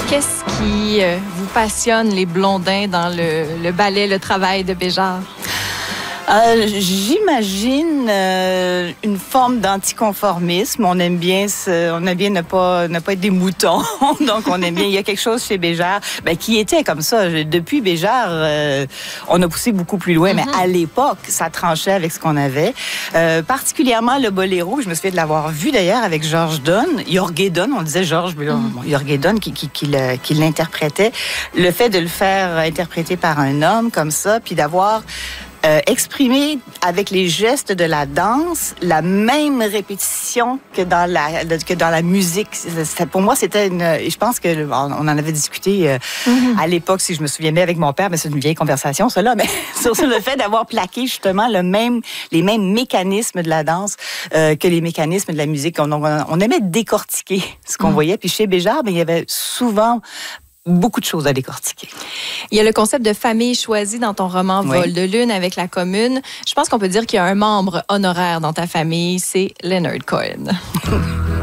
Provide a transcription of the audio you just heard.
Qu'est-ce qui vous passionne, les Blondins, dans le ballet, le travail de Béjart? J'imagine une forme d'anticonformisme. On aime bien ne pas être des moutons. Donc, on aime bien. Il y a quelque chose chez Béjart qui était comme ça. Depuis Béjart, on a poussé beaucoup plus loin. Mais à l'époque, ça tranchait avec ce qu'on avait. Particulièrement le boléro. Je me souviens de l'avoir vu d'ailleurs avec George Donne. Jorge Donne, on disait George, mais Jorge Donne qui l'interprétait. Le fait de le faire interpréter par un homme comme ça, puis d'avoir exprimer avec les gestes de la danse la même répétition que dans la musique. Pour moi, c'était je pense que on en avait discuté à l'époque, si je me souviens bien, avec mon père, mais c'est une vieille conversation, cela, mais sur le fait d'avoir plaqué justement les mêmes mécanismes de la danse que les mécanismes de la musique. On aimait décortiquer ce qu'on voyait. Puis chez Béjart, il y avait souvent beaucoup de choses à décortiquer. Il y a le concept de famille choisie dans ton roman Vol de lune avec la commune. Je pense qu'on peut dire qu'il y a un membre honoraire dans ta famille, c'est Leonard Cohen.